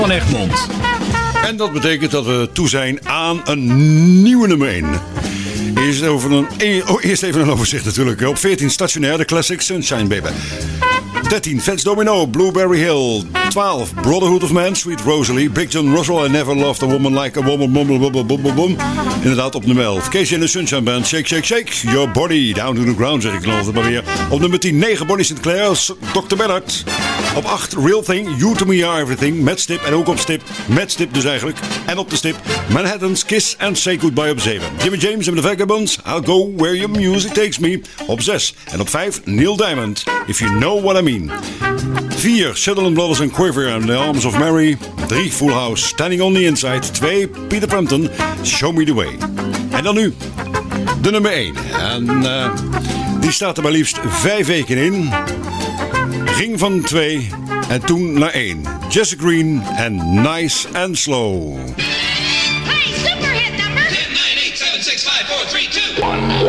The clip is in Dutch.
van Egmond. En dat betekent dat we toe zijn aan een nieuwe nummer 1. Eerst even een overzicht natuurlijk. Op 14 stationair, de classic Sunshine Baby. 13 Fats Domino, Blueberry Hill. 12 Brotherhood of Man, Sweet Rosalie. Big John Russell, I Never Loved a Woman Like a Woman. Inderdaad op nummer 11. Casey and the Sunshine Band, Shake, Shake, Shake. Your Body, Down to the Ground zeg ik dan altijd maar weer. Op nummer 10, 9 Bonnie St. Clair, Dr. Bernard. Op 8 Real Thing, You to Me Are Everything. Met stip en ook op stip. Met stip dus eigenlijk. En op de stip Manhattan's Kiss and Say Goodbye op 7. Jimmy James and the Vagabonds, I'll Go Where Your Music Takes Me op 6. En op 5 Neil Diamond, If You Know What I Mean. 4 Sutherland Brothers and Quiver and the Arms of Mary. 3 Full House, Standing on the Inside. 2 Peter Frampton, Show Me the Way. En dan nu de nummer 1. En die staat er maar liefst 5 weken in. Ging van 2 en toen naar 1. Jesse Green en Nice and Slow. Hey, super hit number! 10, 9, 8, 7, 6, 5, 4, 3, 2.